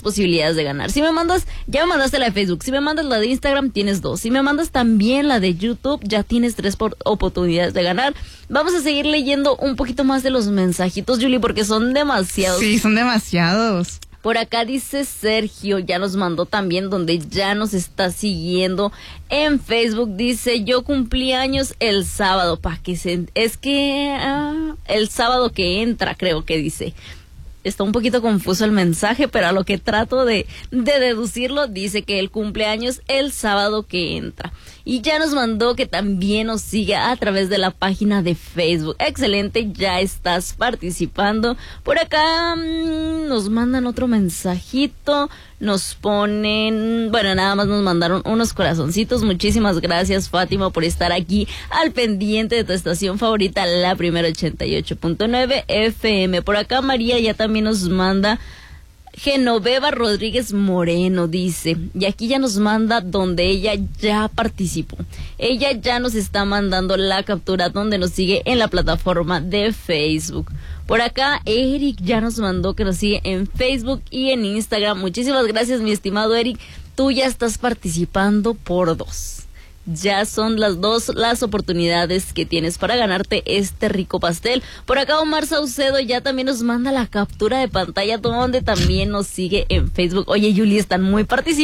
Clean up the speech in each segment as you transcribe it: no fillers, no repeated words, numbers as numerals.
posibilidades de ganar. Si me mandas, ya me mandaste la de Facebook, si me mandas la de Instagram, tienes 2. Si me mandas también la de YouTube, ya tienes 3 oportunidades de ganar. Vamos a seguir leyendo un poquito más de los mensajitos, Julie, porque son demasiados. Sí, son demasiados. Por acá dice Sergio, ya nos mandó también, donde ya nos está siguiendo en Facebook. Dice, yo cumplí años el sábado, el sábado que entra, creo que dice. Está un poquito confuso el mensaje, pero a lo que trato de deducirlo, dice que el cumpleaños el sábado que entra. Y ya nos mandó que también nos siga a través de la página de Facebook. Excelente, ya estás participando. Por acá nos mandan otro mensajito. Nos ponen, bueno, nada más nos mandaron unos corazoncitos. Muchísimas gracias, Fátima, por estar aquí al pendiente de tu estación favorita, la primera 88.9 FM. Por acá María ya también nos manda Genoveva Rodríguez Moreno, dice, y aquí ya nos manda donde ella ya participó. Ella ya nos está mandando la captura donde nos sigue en la plataforma de Facebook. Por acá Eric ya nos mandó que nos sigue en Facebook y en Instagram. Muchísimas gracias, mi estimado Eric. Tú ya estás participando por 2. Ya son las 2 las oportunidades que tienes para ganarte este rico pastel. Por acá Omar Saucedo ya también nos manda la captura de pantalla donde también nos sigue en Facebook. Oye, Yuli, están muy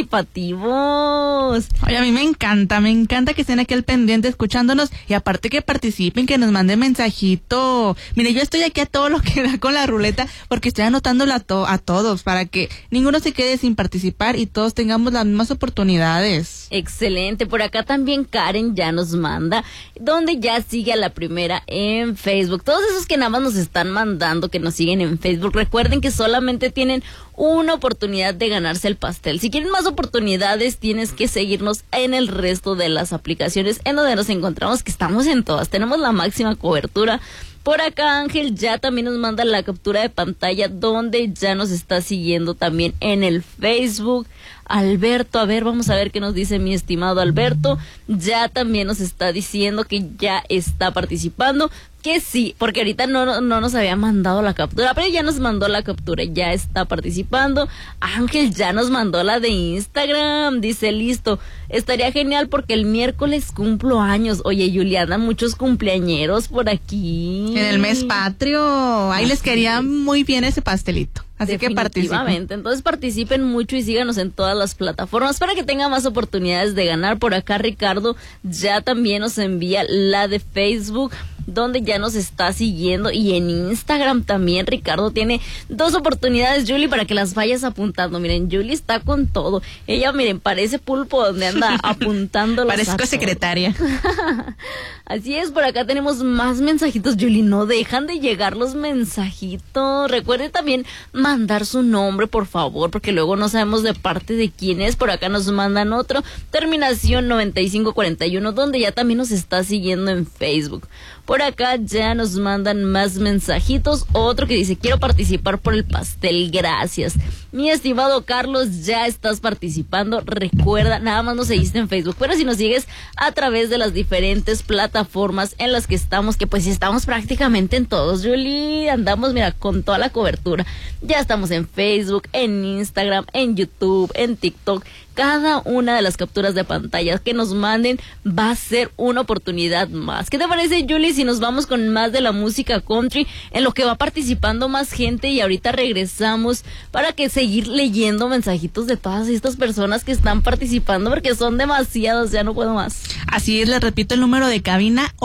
participativos. Oye, a mí me encanta que estén aquí al pendiente escuchándonos y aparte que participen, que nos manden mensajito. Mire, yo estoy aquí a todo lo que da con la ruleta porque estoy anotándolo a todos para que ninguno se quede sin participar y todos tengamos las mismas oportunidades. Excelente. Por acá también Karen ya nos manda, donde ya sigue a la primera en Facebook. Todos esos que nada más nos están mandando, que nos siguen en Facebook, recuerden que solamente tienen una oportunidad de ganarse el pastel. Si quieren más oportunidades, tienes que seguirnos en el resto de las aplicaciones en donde nos encontramos, que estamos en todas, tenemos la máxima cobertura. Por acá Ángel ya también nos manda la captura de pantalla donde ya nos está siguiendo también en el Facebook. Alberto, a ver, vamos a ver qué nos dice mi estimado Alberto. Ya también nos está diciendo que ya está participando, que sí, porque ahorita no nos había mandado la captura, pero ya nos mandó la captura, ya está participando. Ángel ya nos mandó la de Instagram, dice, listo, estaría genial porque el miércoles cumplo años. Oye, Juliana, muchos cumpleañeros por aquí. En el mes patrio, ahí les quería muy bien ese pastelito. Así que participen. Entonces participen mucho y síganos en todas las plataformas para que tengan más oportunidades de ganar. Por acá Ricardo ya también nos envía la de Facebook, donde ya nos está siguiendo, y en Instagram también Ricardo tiene 2 oportunidades, Julie, para que las vayas apuntando. Miren, Julie está con todo. Ella, miren, parece pulpo donde anda apuntando. Parezco secretaria. Así es, por acá tenemos más mensajitos, Julie, no dejan de llegar los mensajitos. Recuerde también mandar su nombre, por favor, porque luego no sabemos de parte de quién es. Por acá nos mandan otro, terminación 9541, donde ya también nos está siguiendo en Facebook. Por acá ya nos mandan más mensajitos. Otro que dice, quiero participar por el pastel, gracias. Mi estimado Carlos, ya estás participando. Recuerda, nada más nos seguiste en Facebook, pero si nos sigues a través de las diferentes plataformas en las que estamos, que pues estamos prácticamente en todos, Julie, andamos, mira, con toda la cobertura. Ya estamos en Facebook, en Instagram, en YouTube, en TikTok. Cada una de las capturas de pantalla que nos manden va a ser una oportunidad más. ¿Qué te parece, Julie, si nos vamos con más de la música country, en lo que va participando más gente, y ahorita regresamos para que seguir leyendo mensajitos de todas estas personas que están participando, porque son demasiados, ya no puedo más. Así es, les repito el número de cabina,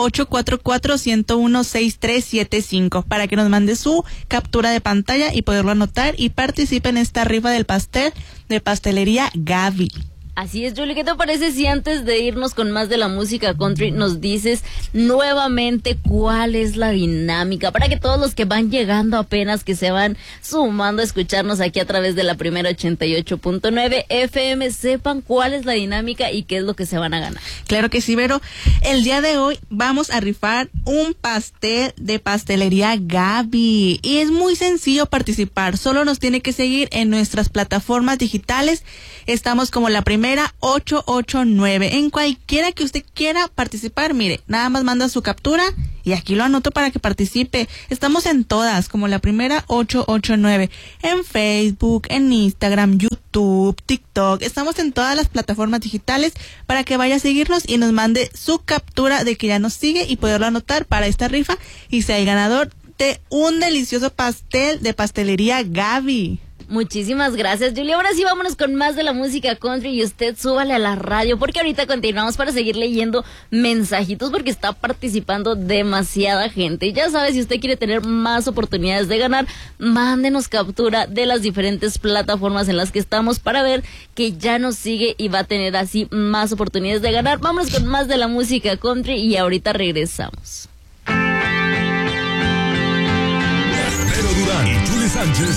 844-101-6375, para que nos mande su captura de pantalla y poderlo anotar y participe en esta rifa del pastel de Pastelería Gaby. Así es, Julie, ¿qué te parece si antes de irnos con más de la música country nos dices nuevamente cuál es la dinámica, para que todos los que van llegando apenas, que se van sumando a escucharnos aquí a través de la primera 88.9 FM, sepan cuál es la dinámica y qué es lo que se van a ganar? Claro que sí, Vero. El día de hoy vamos a rifar un pastel de Pastelería Gaby y es muy sencillo participar, solo nos tiene que seguir en nuestras plataformas digitales. Estamos como la primera 889. En cualquiera que usted quiera participar, mire, nada más manda su captura y aquí lo anoto para que participe. Estamos en todas, como la primera 889, en Facebook, en Instagram, YouTube, TikTok. Estamos en todas las plataformas digitales para que vaya a seguirnos y nos mande su captura de que ya nos sigue y poderlo anotar para esta rifa y sea el ganador de un delicioso pastel de Pastelería Gaby. Muchísimas gracias, Julia. Ahora sí, vámonos con más de la música country y usted súbale a la radio porque ahorita continuamos para seguir leyendo mensajitos porque está participando demasiada gente. Ya sabe, si usted quiere tener más oportunidades de ganar, mándenos captura de las diferentes plataformas en las que estamos para ver que ya nos sigue y va a tener así más oportunidades de ganar. Vámonos con más de la música country y ahorita regresamos. Pedro Durán y Julie Sánchez